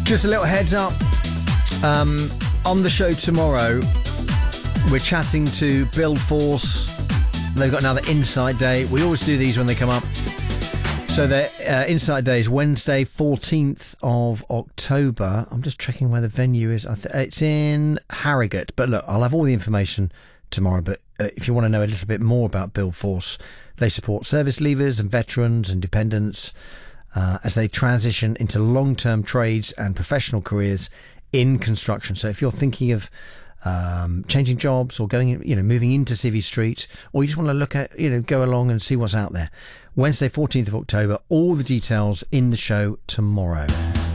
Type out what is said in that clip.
Just a little heads up. On the show tomorrow, we're chatting to Build Force. They've got another Insight Day. We always do these when they come up. So their Insight Day is Wednesday, 14th of October. I'm just checking where the venue is. It's in Harrogate. But look, I'll have all the information tomorrow. But if you want to know a little bit more about Build Force, they support service leavers and veterans and dependents as they transition into long-term trades and professional careers in construction. So if you're thinking of changing jobs or going, moving into Civvy Street, or you just want to look at, go along and see what's out there, Wednesday, 14th of October, all the details in the show tomorrow.